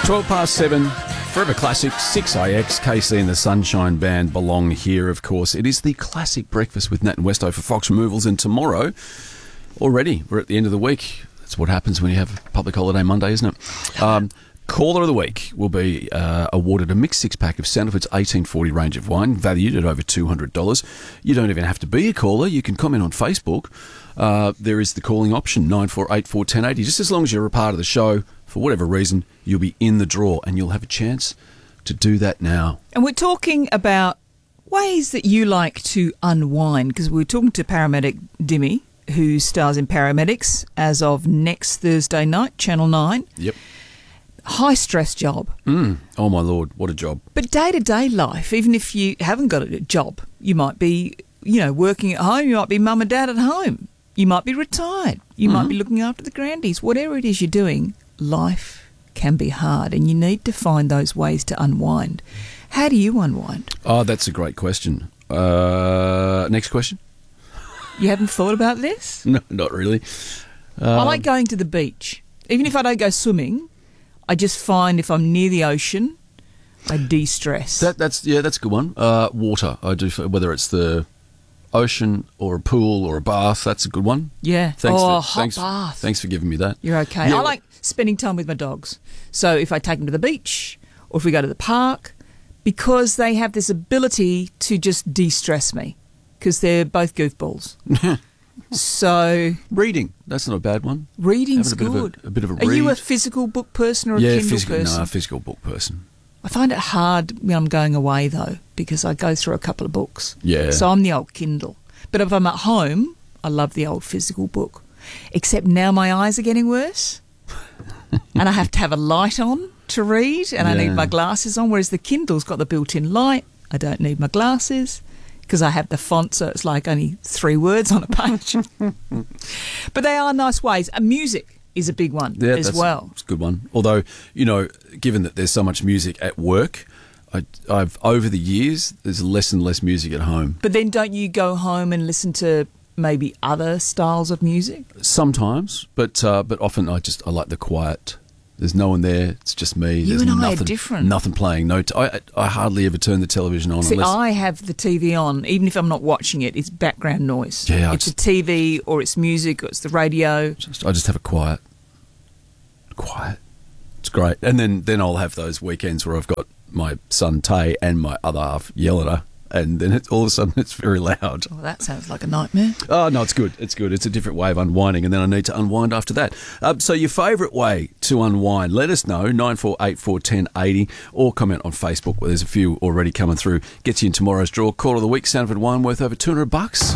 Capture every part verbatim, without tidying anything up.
twelve past seven, Forever Classic, six I X, K C and the Sunshine Band belong here, of course. It is the classic breakfast with Nat and Westo for Fox Removals, and tomorrow, already, we're at the end of the week. That's what happens when you have a public holiday Monday, isn't it? Um, Caller of the Week will be uh, awarded a mixed six-pack of Sandifood's eighteen forty range of wine, valued at over two hundred dollars. You don't even have to be a caller. You can comment on Facebook. Uh, there is the calling option, nine four eight four, one zero eight zero. Just as long as you're a part of the show, for whatever reason, you'll be in the draw, and you'll have a chance to do that now. And we're talking about ways that you like to unwind, because we were talking to paramedic Dimmy, who stars in Paramedics as of next Thursday night, Channel nine. Yep. High-stress job. Mm. Oh, my Lord, what a job. But day-to-day life, even if you haven't got a job, you might be, you know, working at home, you might be mum and dad at home, you might be retired, you mm-hmm. might be looking after the grandies. Whatever it is you're doing, life can be hard, and you need to find those ways to unwind. How do you unwind? Oh, that's a great question. Uh, next question? You haven't thought about this? No, not really. Um, I like going to the beach. Even if I don't go swimming, I just find if I'm near the ocean, I de-stress. That, that's yeah, that's a good one. Uh, water, I do. Whether it's the ocean or a pool or a bath, that's a good one. Yeah. Thanks oh, for, hot thanks, bath. Thanks for giving me that. You're okay. Yeah. I like spending time with my dogs. So if I take them to the beach or if we go to the park, because they have this ability to just de-stress me, because they're both goofballs. So reading, that's not a bad one. Reading's a bit good. Of a, a bit of a Are read. you a physical book person or a yeah, Kindle physical, person? No, a physical book person. I find it hard when I'm going away, though, because I go through a couple of books. Yeah. So I'm the old Kindle. But if I'm at home, I love the old physical book. Except now my eyes are getting worse. And I have to have a light on to read, and yeah. I need my glasses on, whereas the Kindle's got the built-in light. I don't need my glasses, because I have the font, so it's like only three words on a page. But they are nice ways. And music is a big one yeah, as that's, well. It's a good one. Although, you know, given that there's so much music at work, I, I've over the years, there's less and less music at home. But then don't you go home and listen to maybe other styles of music? Sometimes, but uh, but often I just I like the quiet. There's no one there. It's just me. You There's and I nothing, are different. Nothing playing. No, t- I, I hardly ever turn the television on. See, unless I have the T V on, even if I'm not watching it. It's background noise. Yeah, it's just, the T V or it's music or it's the radio. Just, I just have a quiet, quiet. It's great. And then, then I'll have those weekends where I've got my son Tay and my other half yell at her, and then it, all of a sudden it's very loud. Oh, that sounds like a nightmare. Oh, no, it's good. It's good. It's a different way of unwinding, and then I need to unwind after that. Um, so your favourite way to unwind, let us know, nine four eight four, one zero eight zero, or comment on Facebook, where there's a few already coming through. Gets you in tomorrow's draw. Call of the week, Sanford wine worth over two hundred bucks.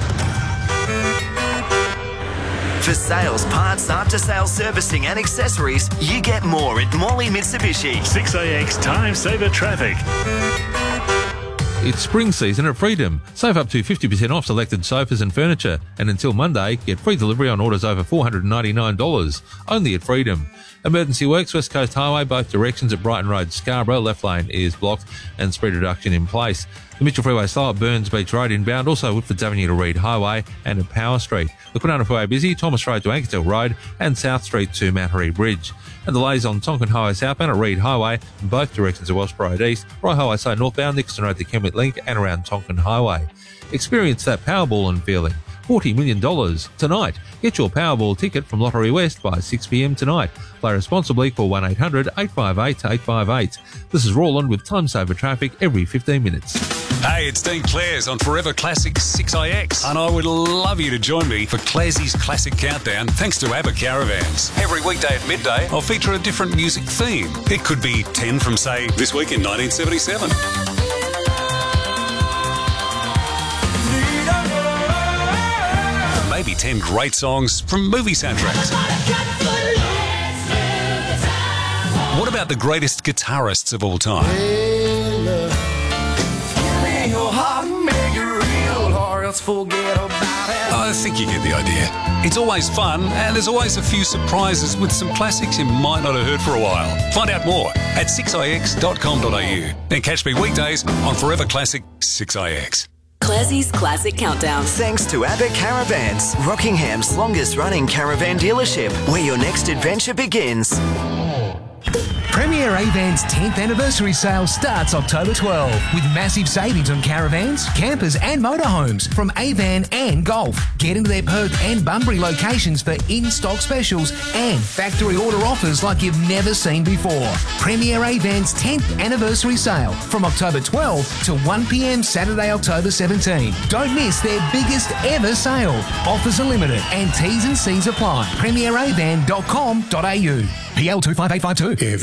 For sales, parts, after-sales servicing and accessories, you get more at Morley Mitsubishi. six A X Time Saver Traffic. It's spring season at Freedom. Save up to fifty percent off selected sofas and furniture. And until Monday, get free delivery on orders over four hundred ninety-nine dollars. Only at Freedom. Emergency works, West Coast Highway, both directions at Brighton Road, Scarborough. Left lane is blocked and speed reduction in place. The Mitchell Freeway slow at Burns Beach Road inbound, also Woodfords Avenue to Reed Highway and at Power Street. The Kwinana Freeway busy, Thomas Road to Ankersdale Road and South Street to Mattery Bridge. And delays on Tonkin Highway southbound at Reed Highway in both directions of Wellsborough Road East, Roy Highway so northbound, Nixon Road to Kenwick Link and around Tonkin Highway. Experience that Powerball feeling. forty million dollars tonight. Get your Powerball ticket from Lottery West by six p.m. tonight. Play responsibly. Call one eight hundred eight five eight eight five eight. This is Roland with Time Saver Traffic every fifteen minutes. Hey, it's Dean Clares on Forever Classic six I X, and I would love you to join me for Claresy's Classic Countdown thanks to ABBA Caravans. Every weekday at midday, I'll feature a different music theme. It could be ten from, say, this week in nineteen seventy-seven. Maybe ten great songs from movie soundtracks. What about the greatest guitarists of all time? I think you get the idea. It's always fun, and there's always a few surprises with some classics you might not have heard for a while. Find out more at six i x dot com dot a u and catch me weekdays on Forever Classic six I X. Clasy's Classic Countdown. Thanks to ABBA Caravans, Rockingham's longest running caravan dealership, where your next adventure begins. Premier Premier Avans tenth anniversary sale starts October twelfth with massive savings on caravans, campers and motorhomes from Avan and Golf. Get into their Perth and Bunbury locations for in-stock specials and factory order offers like you've never seen before. Premier Avans tenth anniversary sale from October twelfth to one p m Saturday, October seventeenth. Don't miss their biggest ever sale. Offers are limited and T's and C's apply. premier avan dot com dot a u. P L two five eight five two.